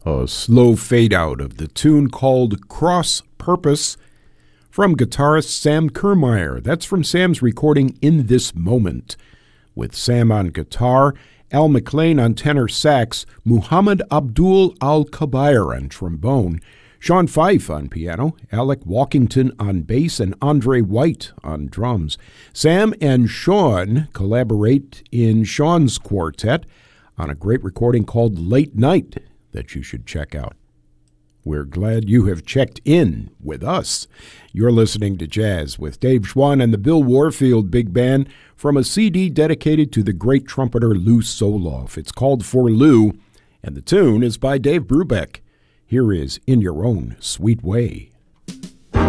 A slow fade out of the tune called Cross Purpose from guitarist Sam Kermeyer. That's from Sam's recording In This Moment, with Sam on guitar, Al McLean on tenor sax, Muhammad Abdul Al-Kabair on trombone, Sean Fife on piano, Alec Walkington on bass, and Andre White on drums. Sam and Sean collaborate in Sean's quartet on a great recording called Late Night that you should check out. We're glad you have checked in with us. You're listening to Jazz with Dave Schwann and the Bill Warfield Big Band from a CD dedicated to the great trumpeter Lou Soloff. It's called For Lou, and the tune is by Dave Brubeck. Here is In Your Own Sweet Way.